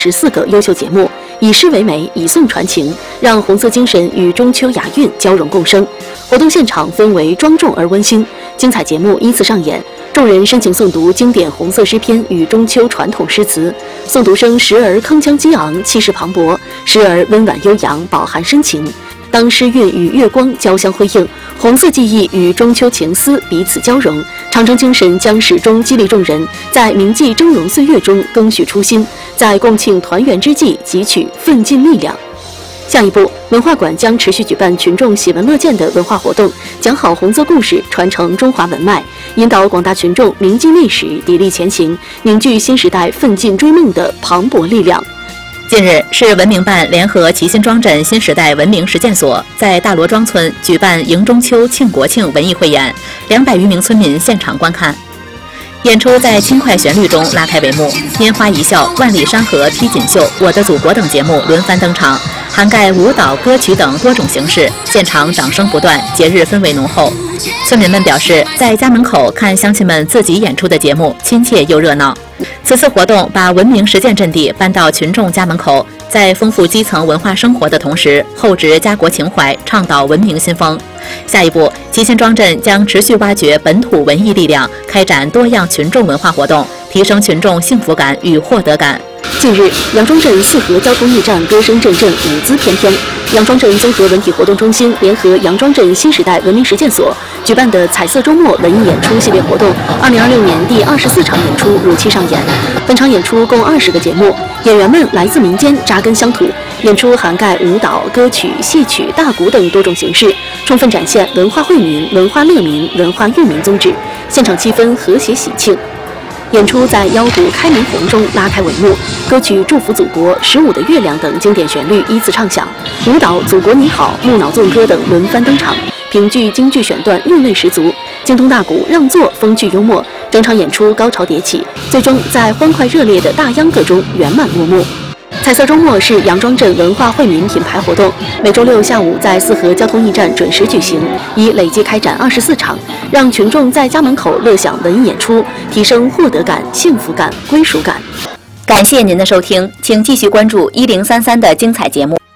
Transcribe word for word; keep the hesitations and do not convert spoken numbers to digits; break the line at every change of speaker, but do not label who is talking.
十四个优秀节目，以诗为媒，以颂传情，让红色精神与中秋雅韵交融共生。活动现场氛围庄重而温馨，精彩节目依次上演，众人深情诵读经典红色诗篇与中秋传统诗词，诵读声时而铿锵激昂，气势磅礴，时而温婉悠扬，饱含深情。当诗韵与月光交相辉映，红色记忆与中秋情思彼此交融，长征精神将始终激励众人，在铭记峥嵘岁月中更续初心，在共庆团圆之际汲取奋进力量。下一步，文化馆将持续举办群众喜闻乐见的文化活动，讲好红色故事，传承中华文脉，引导广大群众铭记历史，砥砺前行，凝聚新时代奋进追梦的磅礴力量。
近日，市文明办联合齐辛庄镇新时代文明实践所在大罗庄村举办迎中秋庆国庆文艺汇演，两百余名村民现场观看。演出在轻快旋律中拉开帷幕，烟花一笑、万里山河披锦绣、我的祖国等节目轮番登场，涵盖舞蹈、歌曲等多种形式，现场掌声不断，节日氛围浓厚。村民们表示，在家门口看乡亲们自己演出的节目，亲切又热闹。此次活动把文明实践阵地搬到群众家门口，在丰富基层文化生活的同时，厚植家国情怀，倡导文明新风。下一步，齐辛庄镇将持续挖掘本土文艺力量，开展多样群众文化活动，提升群众幸福感与获得感。
近日，杨庄镇四河交通驿站歌声阵阵，舞姿翩翩。杨庄镇综合文体活动中心联合杨庄镇新时代文明实践所举办的彩色周末文艺演出系列活动，二零二六年第二十四场演出如期上演。本场演出共二十个节目，演员们来自民间，扎根乡土，演出涵盖舞蹈、歌曲、戏曲、大鼓等多种形式，充分展现文化惠民、文化乐民、文化育民宗旨。现场气氛和谐喜庆。演出在腰鼓开门红中拉开帷幕，歌曲《祝福祖国》《十五的月亮》等经典旋律依次唱响，舞蹈《祖国你好》《木脑纵歌》等轮番登场，评剧京剧选段韵味十足，京东大鼓让座风趣幽默，整场演出高潮迭起，最终在欢快热烈的大秧歌中圆满落幕。彩色周末是杨庄镇文化惠民品牌活动，每周六下午在四河交通驿站准时举行，已累计开展二十四场，让群众在家门口乐享文艺演出，提升获得感、幸福感、归属感。
感谢您的收听，请继续关注一零三三的精彩节目。